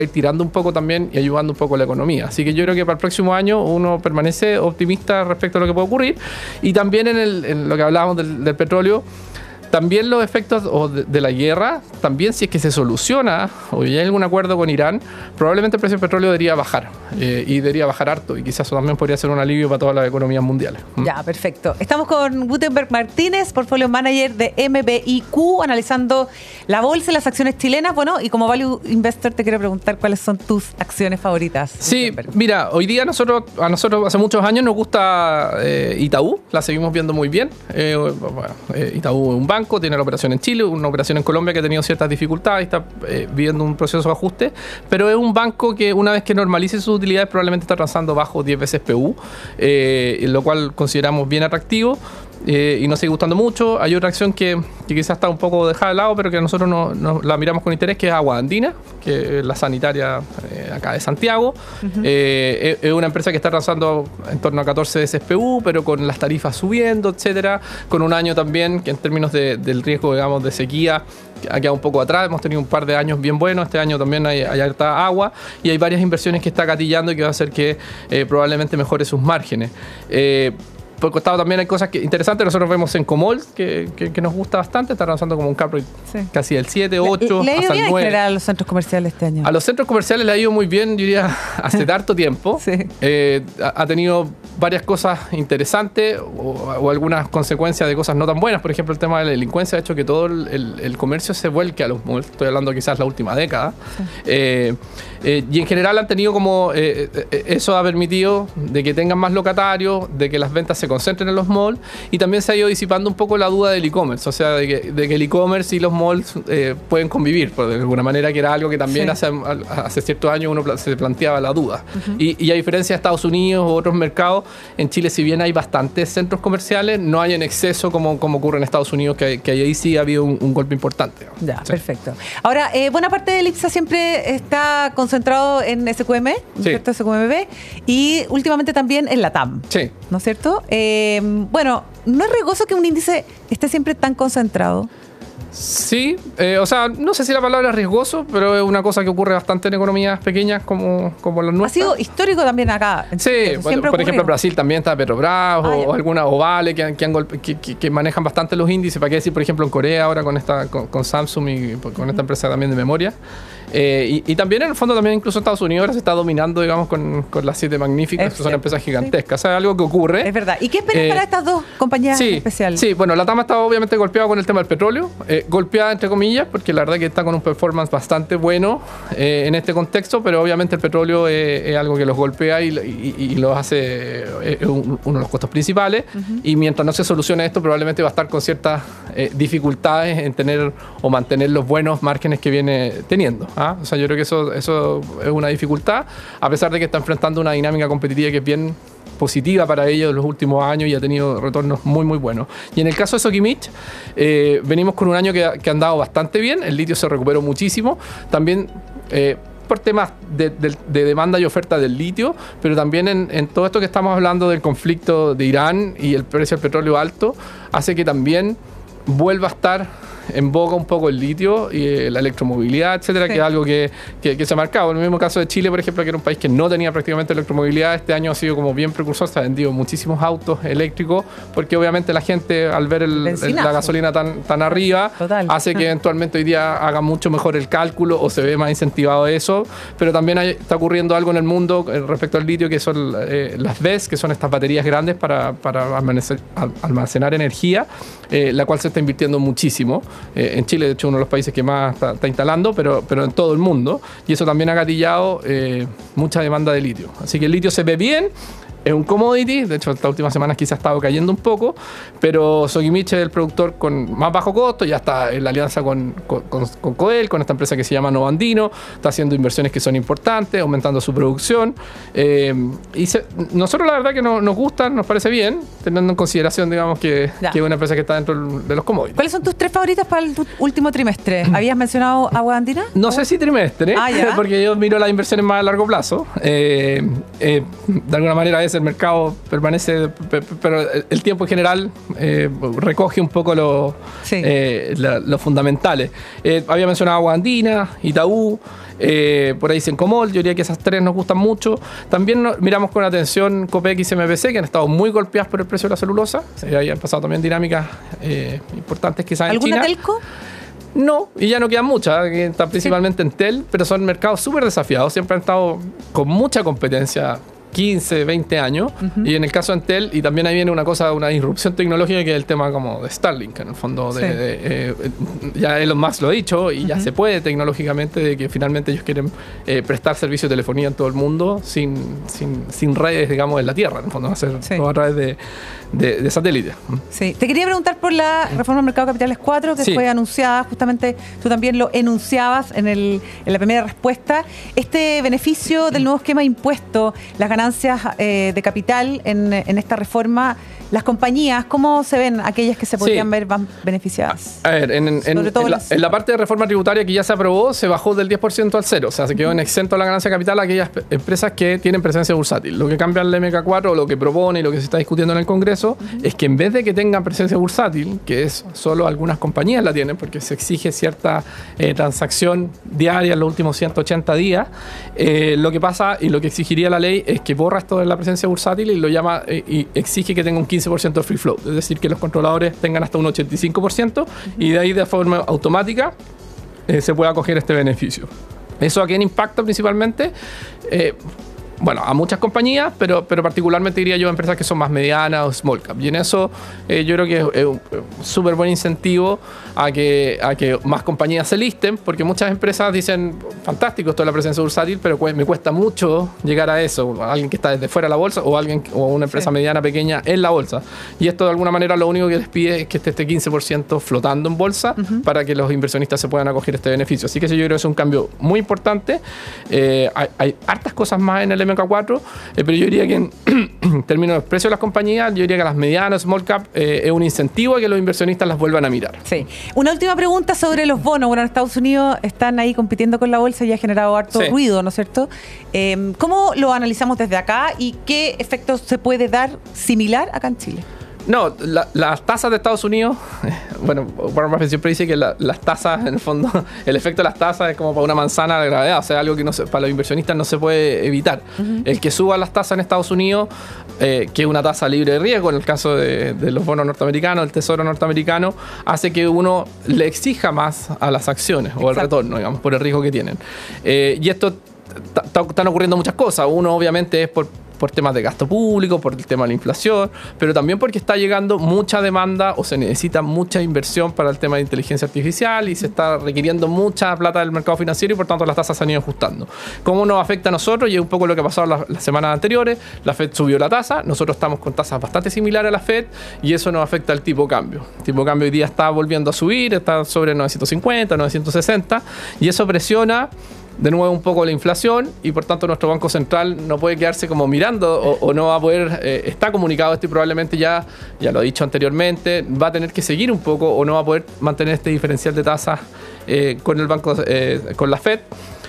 ir tirando un poco también y ayudando un poco a la economía. Así que yo creo que para el próximo año uno permanece optimista respecto a lo que puede ocurrir. Y también en lo que hablábamos del petróleo, también los efectos de la guerra, también si es que se soluciona o ya hay algún acuerdo con Irán, probablemente el precio del petróleo debería bajar y debería bajar harto y quizás eso también podría ser un alivio para todas las economías mundiales. Ya, perfecto. Estamos con Gutenberg Martínez, Portfolio Manager de MBIQ, analizando la bolsa y las acciones chilenas. Bueno, y como Value Investor te quiero preguntar cuáles son tus acciones favoritas. Sí, Gutenberg. mira, hoy día a nosotros hace muchos años nos gusta Itaú, la seguimos viendo muy bien. Itaú es un banco, tiene la operación en Chile, una operación en Colombia que ha tenido ciertas dificultades y está viviendo un proceso de ajuste, pero es un banco que una vez que normalice sus utilidades probablemente está transando bajo 10 veces PU, lo cual consideramos bien atractivo. Y nos sigue gustando mucho. Hay otra acción que quizás está un poco dejada de lado, pero que nosotros la miramos con interés, que es Agua Andina, que es la sanitaria acá de Santiago. Es una empresa que está transando en torno a 14 veces PU, pero con las tarifas subiendo, etcétera, con un año también que en términos del riesgo, digamos, de sequía ha quedado un poco atrás. Hemos tenido un par de años bien buenos. Este año también hay harta agua y hay varias inversiones que está gatillando y que va a hacer que probablemente mejore sus márgenes. Por el costado también hay cosas interesantes. Nosotros vemos en Comol, que nos gusta bastante. Está avanzando como un cap rate casi del 7, 8, ¿Le ha ido hasta el bien 9. en general a los centros comerciales este año? A los centros comerciales le ha ido muy bien, yo diría, hace harto tiempo. Sí. Ha tenido varias cosas interesantes o algunas consecuencias de cosas no tan buenas. Por ejemplo, el tema de la delincuencia ha hecho que todo el comercio se vuelque a los malls. Estoy hablando quizás la última década. Sí. Y en general han tenido como... eso ha permitido de que tengan más locatarios, de que las ventas se concentren en los malls, y también se ha ido disipando un poco la duda del e-commerce, o sea, de que el e-commerce y los malls pueden convivir, por de alguna manera, que era algo que también hace ciertos años uno se planteaba la duda. Y a diferencia de Estados Unidos u otros mercados, en Chile, si bien hay bastantes centros comerciales, no hay en exceso como ocurre en Estados Unidos, que ahí sí ha habido un golpe importante. Ya, sí. Perfecto. Ahora, buena parte del IPSA siempre está concentrado en SQM, ¿cierto? SQMB, y últimamente también en la TAM, ¿no es cierto? Bueno, ¿no es riesgoso que un índice esté siempre tan concentrado? Sí, o sea, no sé si la palabra es riesgoso, pero es una cosa que ocurre bastante en economías pequeñas como las nuestras. Ha sido histórico también acá. Sí, por ejemplo, Brasil también está Petrobras o algunas Ovale que manejan bastante los índices. ¿Para qué decir, por ejemplo, en Corea ahora con Samsung y con esta empresa también de memoria? Y también en el fondo también incluso Estados Unidos ahora se está dominando, digamos, con las 7 magníficas, que son empresas gigantescas. O sea, algo que ocurre. Es verdad. ¿Y qué esperas para estas dos compañías especiales? Sí, bueno, la TAM está obviamente golpeada con el tema del petróleo. Golpeada entre comillas, porque la verdad que está con un performance bastante bueno en este contexto, pero obviamente el petróleo es algo que los golpea y los hace uno de los costos principales. Y mientras no se solucione esto, probablemente va a estar con ciertas dificultades en tener o mantener los buenos márgenes que viene teniendo. O sea, yo creo que eso es una dificultad, a pesar de que está enfrentando una dinámica competitiva que es bien positiva para ellos en los últimos años y ha tenido retornos muy, muy buenos. Y en el caso de Sokimich, venimos con un año que ha andado bastante bien. El litio se recuperó muchísimo. También por temas de demanda y oferta del litio, pero también en todo esto que estamos hablando del conflicto de Irán y el precio del petróleo alto, hace que también vuelva a estar en boga un poco el litio y la electromovilidad, etcétera, que es algo que se ha marcado. En el mismo caso de Chile, por ejemplo, que era un país que no tenía prácticamente electromovilidad, este año ha sido como bien precursor, se han vendido muchísimos autos eléctricos, porque obviamente la gente al ver la gasolina tan arriba, hace que eventualmente hoy día haga mucho mejor el cálculo o se ve más incentivado eso, pero también está ocurriendo algo en el mundo respecto al litio, que son las BESS, que son estas baterías grandes para almacenar energía, la cual se está invirtiendo muchísimo. En Chile, de hecho, uno de los países que más está instalando, pero en todo el mundo. Y eso también ha gatillado mucha demanda de litio. Así que el litio se ve bien. Es un commodity, de hecho, estas últimas semanas quizás ha estado cayendo un poco, pero Sokimich es el productor con más bajo costo, ya está en la alianza con Codelco, con esta empresa que se llama Novo Andino, está haciendo inversiones que son importantes, aumentando su producción. Nosotros la verdad que nos gusta, nos parece bien, teniendo en consideración, digamos, que es una empresa que está dentro de los commodities. ¿Cuáles son tus 3 favoritas para el último trimestre? ¿Habías mencionado Agua Andina? No sé si trimestre, porque yo miro las inversiones más a largo plazo. De alguna manera veces el mercado permanece, pero el tiempo en general recoge un poco los fundamentales. Había mencionado Agua Andina, Itaú, por ahí Sencomol, yo diría que esas tres nos gustan mucho. También miramos con atención Copec y CMPC, que han estado muy golpeadas por el precio de la celulosa. Ahí han pasado también dinámicas importantes quizás en China. ¿Alguna telco? No, y ya no quedan muchas, que están principalmente en TEL, pero son mercados súper desafiados, siempre han estado con mucha competencia, 15, 20 años, y en el caso de Entel, y también ahí viene una disrupción tecnológica, que es el tema como de Starlink, en el fondo, ya Elon Musk lo ha dicho, y ya se puede tecnológicamente, de que finalmente ellos quieren prestar servicio de telefonía en todo el mundo sin redes, digamos, en la Tierra, en el fondo, hacer todo a través de satélite. Sí. Te quería preguntar por la reforma del mercado de capitales 4, que fue anunciada, justamente tú también lo enunciabas en la primera respuesta. Este beneficio del nuevo esquema impuesto, las ganancias de capital en esta reforma, las compañías, ¿cómo se ven aquellas que se podrían ver beneficiadas? A ver, en la parte de reforma tributaria que ya se aprobó, se bajó del 10% al 0%, o sea, se quedó en exento la ganancia de capital a aquellas empresas que tienen presencia bursátil. Lo que cambia el MK4, o lo que propone y lo que se está discutiendo en el Congreso, es que en vez de que tengan presencia bursátil, que es solo algunas compañías la tienen, porque se exige cierta transacción diaria en los últimos 180 días, lo que pasa y lo que exigiría la ley es que borra esto de la presencia bursátil y lo llama y exige que tenga un 15% de free float, es decir, que los controladores tengan hasta un 85% y de ahí de forma automática se pueda coger este beneficio. ¿Eso a quién impacta principalmente? Bueno, a muchas compañías, pero particularmente diría yo a empresas que son más medianas o small cap. Y en eso yo creo que es un súper buen incentivo a que más compañías se listen, porque muchas empresas dicen, fantástico esto de la presencia bursátil, pero me cuesta mucho llegar a eso. Alguien que está desde fuera de la bolsa o una empresa mediana, pequeña en la bolsa. Y esto de alguna manera lo único que les pide es que esté este 15% flotando en bolsa para que los inversionistas se puedan acoger este beneficio. Así que yo creo que es un cambio muy importante. Hay hartas cosas más en el MK4, pero yo diría que en términos de precio de las compañías, yo diría que las medianas, small cap, es un incentivo a que los inversionistas las vuelvan a mirar. Sí. Una última pregunta sobre los bonos. Bueno, en Estados Unidos están ahí compitiendo con la bolsa y ha generado harto ruido, ¿no es cierto? ¿Cómo lo analizamos desde acá y qué efectos se puede dar similar acá en Chile? No, las tasas de Estados Unidos, bueno, Warren Buffett siempre dice que las tasas, en el fondo, el efecto de las tasas es como para una manzana de gravedad, o sea, algo que para los inversionistas no se puede evitar. El que suban las tasas en Estados Unidos, que es una tasa libre de riesgo, en el caso de los bonos norteamericanos, el tesoro norteamericano, hace que uno le exija más a las acciones o el retorno, digamos, por el riesgo que tienen. Y esto están ocurriendo muchas cosas. Uno, obviamente, es por temas de gasto público, por el tema de la inflación, pero también porque está llegando mucha demanda o se necesita mucha inversión para el tema de inteligencia artificial y se está requiriendo mucha plata del mercado financiero y por tanto las tasas se han ido ajustando. ¿Cómo nos afecta a nosotros? Y es un poco lo que ha pasado las semanas anteriores. La Fed subió la tasa, nosotros estamos con tasas bastante similares a la Fed y eso nos afecta al tipo de cambio. El tipo de cambio hoy día está volviendo a subir, está sobre 950, 960 y eso presiona de nuevo un poco la inflación y por tanto nuestro Banco Central no puede quedarse como mirando o no va a poder, está comunicado esto y probablemente ya lo he dicho anteriormente, va a tener que seguir un poco o no va a poder mantener este diferencial de tasas con el banco, con la Fed.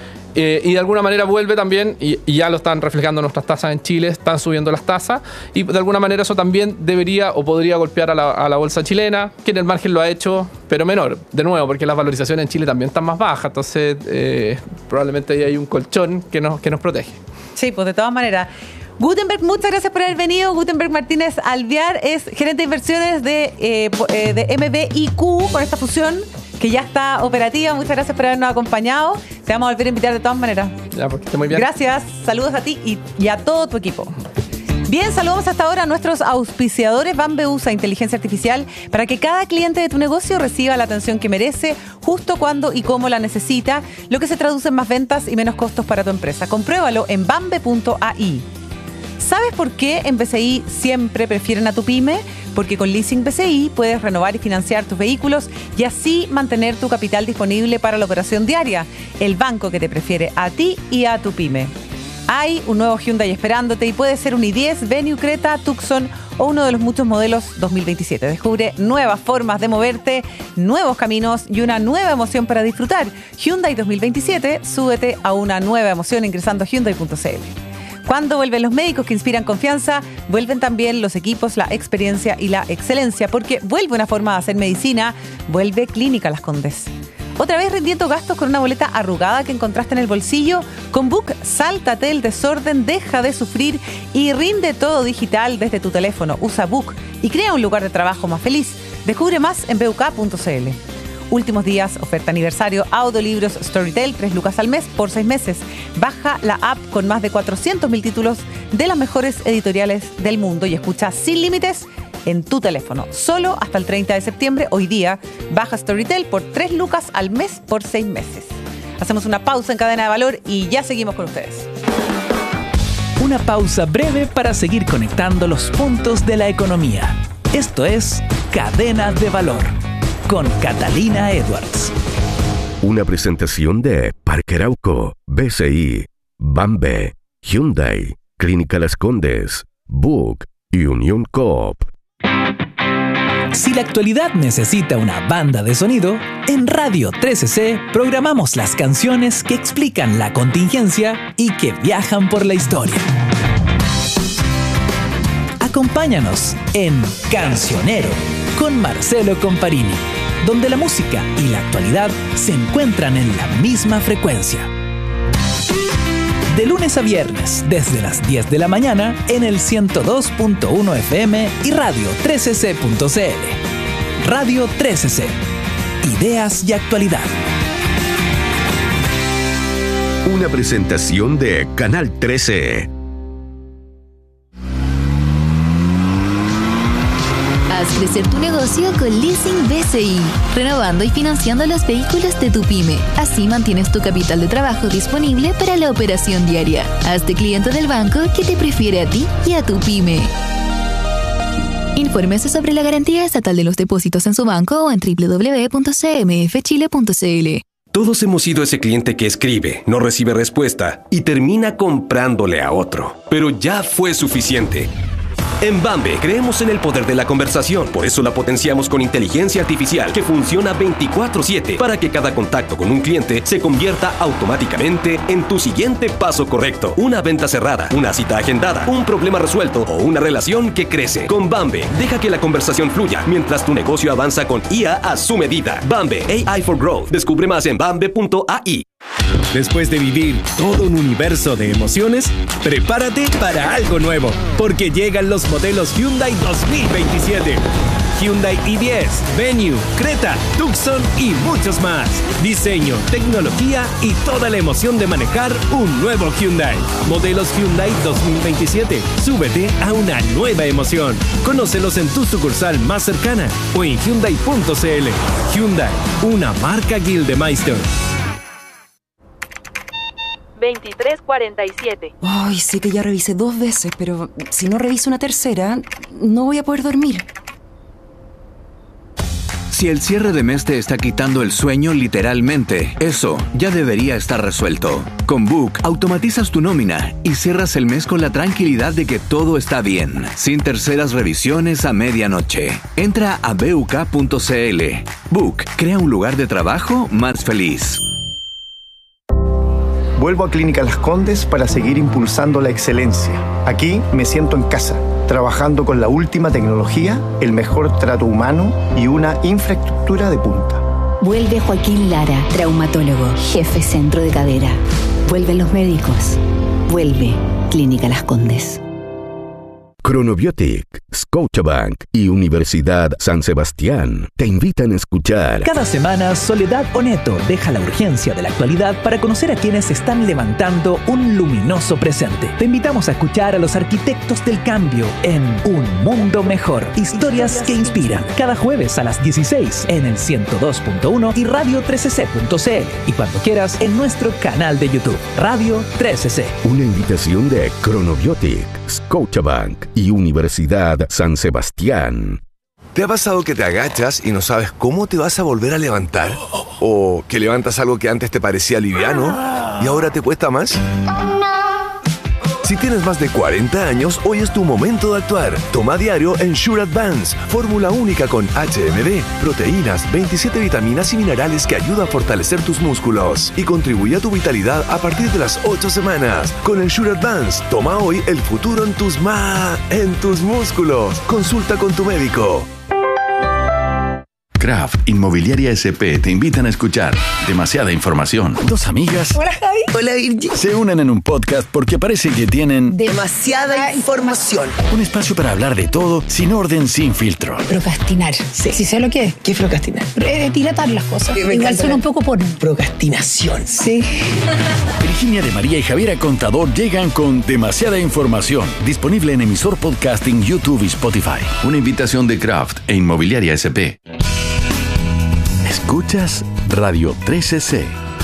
Y de alguna manera vuelve también, y ya lo están reflejando nuestras tasas en Chile, están subiendo las tasas, y de alguna manera eso también debería o podría golpear a la bolsa chilena, que en el margen lo ha hecho, pero menor, de nuevo, porque las valorizaciones en Chile también están más bajas, entonces probablemente ahí hay un colchón que nos protege. Sí, pues de todas maneras. Gutenberg, muchas gracias por haber venido. Gutenberg Martínez Alvear es gerente de inversiones de MBIQ con esta fusión que ya está operativa. Muchas gracias por habernos acompañado. Te vamos a volver a invitar de todas maneras. Ya, porque esté muy bien. Gracias, saludos a ti y a todo tu equipo. Bien, saludamos hasta ahora a nuestros auspiciadores. Bambe usa inteligencia artificial para que cada cliente de tu negocio reciba la atención que merece, justo cuando y cómo la necesita, lo que se traduce en más ventas y menos costos para tu empresa. Compruébalo en bambe.ai. ¿Sabes por qué en BCI siempre prefieren a tu pyme? Porque con Leasing BCI puedes renovar y financiar tus vehículos y así mantener tu capital disponible para la operación diaria. El banco que te prefiere a ti y a tu pyme. Hay un nuevo Hyundai esperándote y puede ser un i10, Venue, Creta, Tucson o uno de los muchos modelos 2027. Descubre nuevas formas de moverte, nuevos caminos y una nueva emoción para disfrutar. Hyundai 2027, súbete a una nueva emoción ingresando a Hyundai.cl. Cuando vuelven los médicos que inspiran confianza, vuelven también los equipos, la experiencia y la excelencia, porque vuelve una forma de hacer medicina, vuelve Clínica Las Condes. ¿Otra vez rindiendo gastos con una boleta arrugada que encontraste en el bolsillo? Con Book, sáltate el desorden, deja de sufrir y rinde todo digital desde tu teléfono. Usa Book y crea un lugar de trabajo más feliz. Descubre más en buk.cl. Últimos días, oferta aniversario, audiolibros Storytel, 3 lucas al mes por 6 meses. Baja la app con más de 400.000 títulos de las mejores editoriales del mundo y escucha sin límites en tu teléfono. Solo hasta el 30 de septiembre, hoy día, baja Storytel por 3 lucas al mes por 6 meses. Hacemos una pausa en Cadena de Valor y ya seguimos con ustedes. Una pausa breve para seguir conectando los puntos de la economía. Esto es Cadena de Valor con Catalina Edwards. Una presentación de Parque Arauco, BCI, Bambe, Hyundai, Clínica Las Condes, Book y Unión Coop. Si la actualidad necesita una banda de sonido, en Radio 13C programamos las canciones que explican la contingencia y que viajan por la historia. Acompáñanos en Cancionero con Marcelo Comparini, donde la música y la actualidad se encuentran en la misma frecuencia. De lunes a viernes, desde las 10 de la mañana, en el 102.1 FM y Radio 13C.cl. Radio 13C. Ideas y actualidad. Una presentación de Canal 13. Haz crecer tu negocio con Leasing BCI, renovando y financiando los vehículos de tu pyme. Así mantienes tu capital de trabajo disponible para la operación diaria. Hazte cliente del banco que te prefiere a ti y a tu pyme. Infórmese sobre la garantía estatal de los depósitos en su banco o en www.cmfchile.cl. Todos hemos sido ese cliente que escribe, no recibe respuesta y termina comprándole a otro. Pero ya fue suficiente. En Bambe creemos en el poder de la conversación, por eso la potenciamos con inteligencia artificial que funciona 24/7 para que cada contacto con un cliente se convierta automáticamente en tu siguiente paso correcto. Una venta cerrada, una cita agendada, un problema resuelto o una relación que crece. Con Bambe, deja que la conversación fluya mientras tu negocio avanza con IA a su medida. Bambe, AI for Growth. Descubre más en bambe.ai. Después de vivir todo un universo de emociones, prepárate para algo nuevo, porque llegan los modelos Hyundai 2027. Hyundai i10, Venue, Creta, Tucson y muchos más. Diseño, tecnología y toda la emoción de manejar un nuevo Hyundai. Modelos Hyundai 2027. Súbete a una nueva emoción. Conócelos en tu sucursal más cercana o en Hyundai.cl. Hyundai, una marca Gildemeister. 23:47. Ay, sé que ya revisé 2 veces, pero si no reviso una tercera, no voy a poder dormir. Si el cierre de mes te está quitando el sueño literalmente, eso ya debería estar resuelto. Con Book, automatizas tu nómina y cierras el mes con la tranquilidad de que todo está bien, sin terceras revisiones a medianoche. Entra a buk.cl. Book, crea un lugar de trabajo más feliz. Vuelvo a Clínica Las Condes para seguir impulsando la excelencia. Aquí me siento en casa, trabajando con la última tecnología, el mejor trato humano y una infraestructura de punta. Vuelve Joaquín Lara, traumatólogo, jefe centro de cadera. Vuelven los médicos. Vuelve Clínica Las Condes. Chronobiotic, Scotiabank y Universidad San Sebastián te invitan a escuchar. Cada semana, Soledad Oneto deja la urgencia de la actualidad para conocer a quienes están levantando un luminoso presente. Te invitamos a escuchar a los arquitectos del cambio en Un Mundo Mejor. Historias que inspiran. Cada jueves a las 16 en el 102.1 y Radio 13C.cl. Y cuando quieras en nuestro canal de YouTube, Radio 13C. Una invitación de Chronobiotic, Scotiabank y Universidad San Sebastián. ¿Te ha pasado que te agachas y no sabes cómo te vas a volver a levantar? ¿O que levantas algo que antes te parecía liviano y ahora te cuesta más? Si tienes más de 40 años, hoy es tu momento de actuar. Toma diario Ensure Advance, fórmula única con HMB, proteínas, 27 vitaminas y minerales que ayuda a fortalecer tus músculos y contribuye a tu vitalidad a partir de las 8 semanas. Con Ensure Advance, toma hoy el futuro en tus músculos. Consulta con tu médico. Kraft Inmobiliaria SP te invitan a escuchar Demasiada Información. Dos amigas. Hola, Javi. Hola, Virgi. Se unen en un podcast porque parece que tienen demasiada información. Un espacio para hablar de todo, sin orden, sin filtro. Procrastinar. Sí. ¿Sí sé lo que es? ¿Qué es procrastinar? Dilatar las cosas. Igual suena un poco por procrastinación. Sí. Virginia de María y Javiera Contador llegan con Demasiada Información. Disponible en emisor podcasting, YouTube y Spotify. Una invitación de Kraft e Inmobiliaria SP. Escuchas Radio 13C.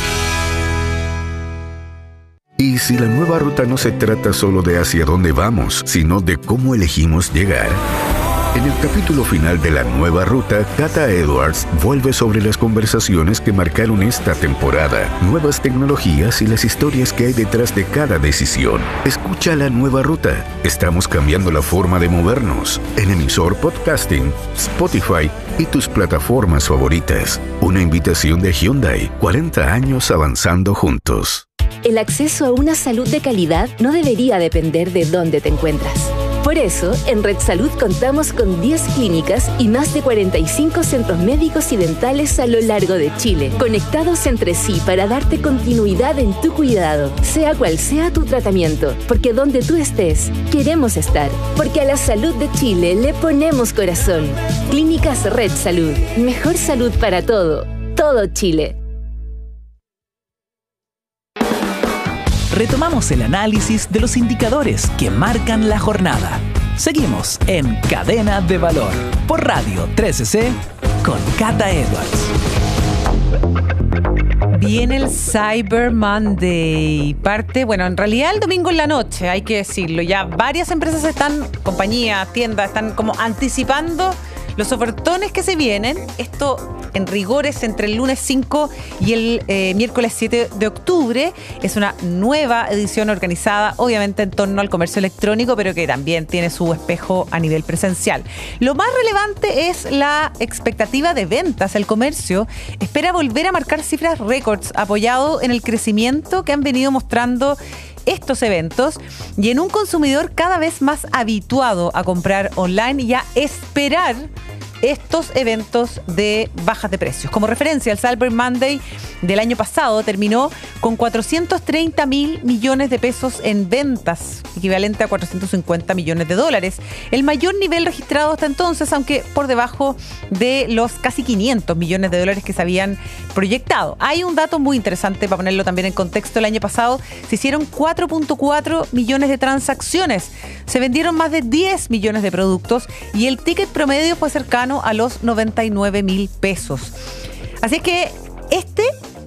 Y si la nueva ruta no se trata solo de hacia dónde vamos, sino de cómo elegimos llegar. En el capítulo final de la nueva ruta, Cata Edwards vuelve sobre las conversaciones que marcaron esta temporada, nuevas tecnologías y las historias que hay detrás de cada decisión. Escucha la nueva ruta. Estamos cambiando la forma de movernos. En emisor podcasting, Spotify y tus plataformas favoritas. Una invitación de Hyundai, 40 años avanzando juntos. El acceso a una salud de calidad no debería depender de dónde te encuentras. Por eso, en Red Salud contamos con 10 clínicas y más de 45 centros médicos y dentales a lo largo de Chile, conectados entre sí para darte continuidad en tu cuidado, sea cual sea tu tratamiento, porque donde tú estés, queremos estar, porque a la salud de Chile le ponemos corazón. Clínicas Red Salud, mejor salud para todo Chile. Retomamos el análisis de los indicadores que marcan la jornada. Seguimos en Cadena de Valor por Radio 13C con Cata Edwards. Viene el Cyber Monday. Parte, bueno, en realidad el domingo en la noche, hay que decirlo. Ya varias empresas compañías, tiendas, están como anticipando los ofertones que se vienen. Esto en rigor es entre el lunes 5 y el miércoles 7 de octubre. Es una nueva edición organizada, obviamente, en torno al comercio electrónico, pero que también tiene su espejo a nivel presencial. Lo más relevante es la expectativa de ventas. El comercio espera volver a marcar cifras récords, apoyado en el crecimiento que han venido mostrando estos eventos y en un consumidor cada vez más habituado a comprar online y a esperar estos eventos de bajas de precios. Como referencia, el Cyber Monday del año pasado terminó con 430.000 millones de pesos en ventas, equivalente a 450 millones de dólares. El mayor nivel registrado hasta entonces, aunque por debajo de los casi 500 millones de dólares que se habían proyectado. Hay un dato muy interesante para ponerlo también en contexto. El año pasado se hicieron 4.4 millones de transacciones. Se vendieron más de 10 millones de productos y el ticket promedio fue cercano a los 99.000 pesos. Así es que este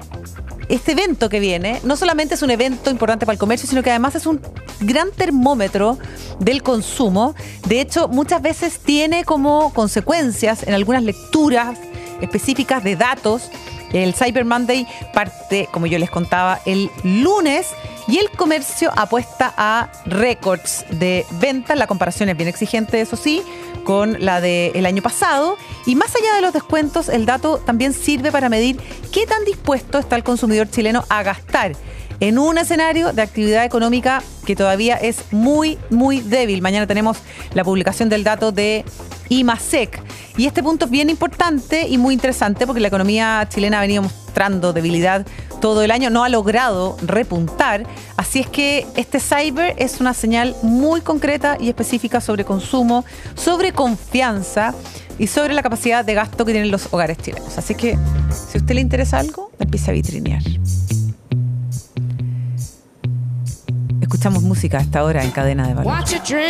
evento que viene no solamente es un evento importante para el comercio, sino que además es un gran termómetro del consumo. De hecho, muchas veces tiene como consecuencias en algunas lecturas específicas de datos. El Cyber Monday parte, como yo les contaba, el lunes y el comercio apuesta a récords de ventas. La comparación es bien exigente, eso sí, con la del año pasado. Y más allá de los descuentos, el dato también sirve para medir qué tan dispuesto está el consumidor chileno a gastar en un escenario de actividad económica que todavía es muy, muy débil. Mañana tenemos la publicación del dato de IMASEC. Y este punto es bien importante y muy interesante porque la economía chilena ha venido mostrando debilidad todo el año, no ha logrado repuntar. Así es que este cyber es una señal muy concreta y específica sobre consumo, sobre confianza y sobre la capacidad de gasto que tienen los hogares chilenos. Así que si a usted le interesa algo, empiece a vitrinear. Escuchamos música a esta hora en Cadena de Valor.